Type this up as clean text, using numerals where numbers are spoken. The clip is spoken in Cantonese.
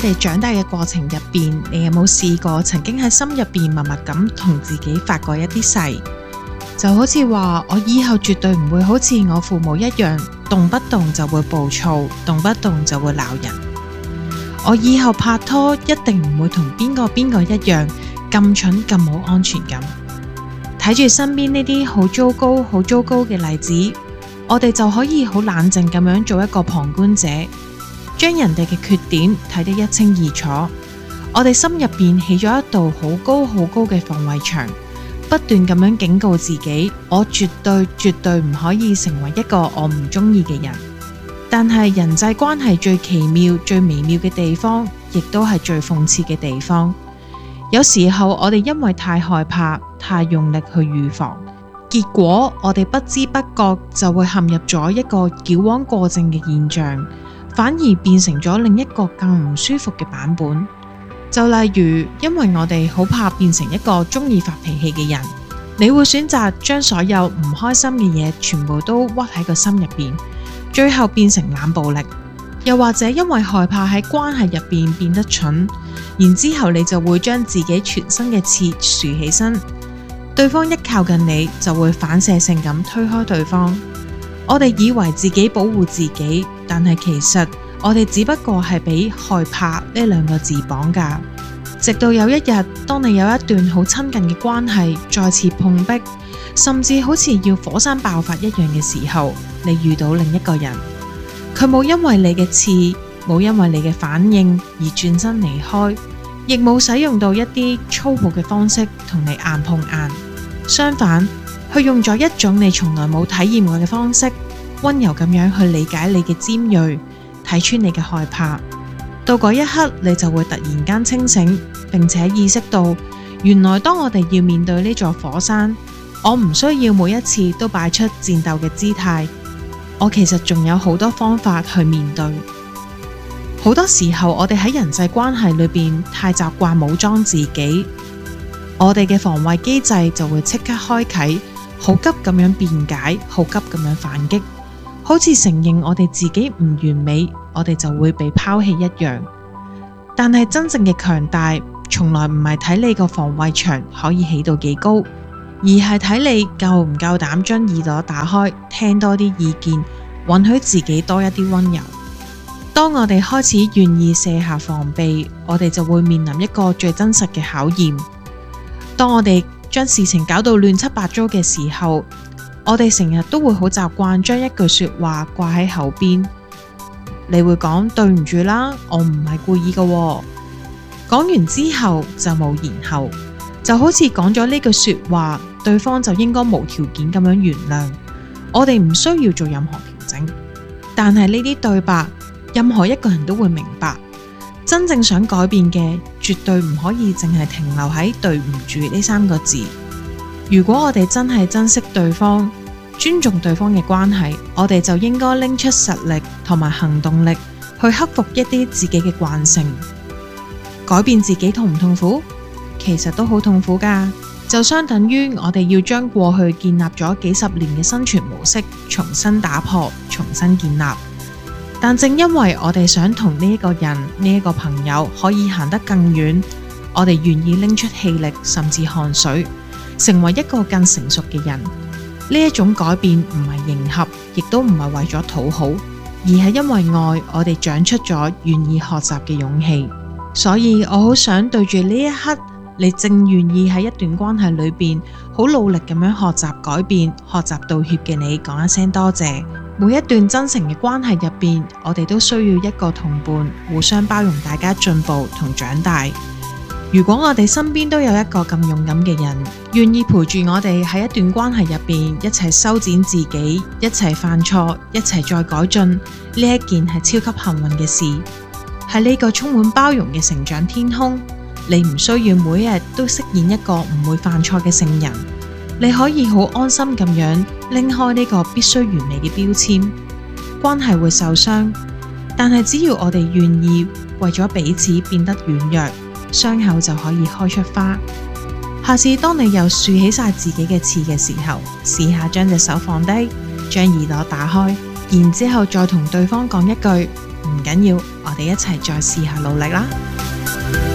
哋長大嘅過程入邊，你有冇試過曾經喺心入邊默默咁同自己發過一啲誓？就好似話我以後絕對唔會好似我父母一樣，動不動就會暴躁，動不動就會鬧人。我以後拍拖一定唔會同邊個一樣咁蠢咁冇安全感。睇住身邊呢啲好糟糕嘅例子，我哋就可以好冷靜咁樣做一個旁觀者，將人哋嘅缺點睇得一清二楚。我哋心入邊起咗一道好高嘅防衛牆，不斷咁樣警告自己，我絕對唔可以成為一個我唔中意嘅人。但係人際關係最奇妙、最微妙嘅地方，亦都係最諷刺嘅地方。有時候我哋因為太害怕、太用力去預防，結果我哋不知不覺就會陷入咗一個矯枉過正嘅現象，反而變成咗另一個更唔舒服嘅版本。就例如，因為我哋好怕變成一個中意發脾氣嘅人，你會選擇將所有唔開心嘅嘢全部都屈喺個心入邊，最後變成冷暴力。又或者因為害怕喺關係入邊變得蠢，然之後你就會將自己全身嘅刺豎起身，對方一靠近你就會反射性咁推開對方。我哋以為自己保護自己，但係其實我哋只不過係俾害怕呢兩個字綁架。直到有一日，當你有一段好親近嘅關係再次碰壁，甚至好似要火山爆發一樣嘅時候，你遇到另一個人，佢冇因為你嘅刺，冇因為你嘅反應而轉身離開，亦冇使用到一啲粗暴嘅方式同你硬碰硬。相反，佢用咗一種你從來冇體驗過嘅方式，溫柔咁樣去理解你嘅尖銳，睇穿你嘅害怕。到嗰一刻，你就會突然間清醒，並且意識到，原來當我哋要面對呢座火山，我唔需要每一次都擺出戰鬥嘅姿態，我其實仲有好多方法去面對。好多時候，我哋喺人際關係裏邊太習慣武裝自己，我哋嘅防衛機制就會即刻開啟，好急咁樣辯解，好急咁樣反擊，好似承認我哋自己唔完美，我哋就會被拋棄一樣。但係真正嘅強大，從來唔係睇你個防衛牆可以起到幾高，而係睇你夠唔夠膽將耳朵打開，聽多啲意見，允許自己多一啲溫柔。當我哋開始願意卸下防備，我哋就會面臨一個最真實嘅考驗。當我哋將事情搞到亂七八糟嘅時候，我哋成日都會好習慣將一句說話掛喺口邊。你會講對唔住啦，我唔係故意㗎喎。講完之後就冇然後，就好似講咗呢句說話，對方就應該無條件咁樣原諒，我哋唔需要做任何調整。但係呢啲對白，任何一個人都會明白，真正想改變嘅絕對唔可以淨係停留喺對唔住呢三個字。如果我哋真係珍惜對方，尊重對方嘅關係，我哋就應該拎出實力同埋行動力去克服一啲自己嘅慣性。改變自己痛唔痛苦？其實都好痛苦㗎，就相等於我哋要將過去建立咗幾十年嘅生存模式重新打破，重新建立。但正因為我哋想同呢一個人、呢一個朋友可以行得更遠，我哋願意拎出氣力，甚至汗水，成為一個更成熟嘅人。呢一種改變唔係迎合，亦都唔係為咗討好，而係因為愛，我哋長出咗願意學習嘅勇氣。所以我好想對住呢一刻，你正願意喺一段關係裏邊好努力咁樣學習改變、學習道歉嘅你，講一聲多謝。每一段真誠嘅關係入邊，我哋都需要一個同伴，互相包容，大家進步同長大。如果我哋身邊都有一個咁勇敢嘅人，願意陪住我哋喺一段關係入邊一齊修剪自己，一齊犯錯，一齊再改進，呢一件係超級幸運嘅事。喺呢個充滿包容嘅成長天空，你唔需要每日都飾演一個唔會犯錯嘅聖人，你可以好安心咁樣拎開呢個必須完美嘅標籤。關係會受傷，但係只要我哋願意為咗彼此變得軟弱，傷口就可以開出花。下次當你又豎起晒自己嘅刺嘅時候，試下將隻手放低，將耳朵打開，然之後再同對方講一句唔緊要，我哋一齊再試下努力啦。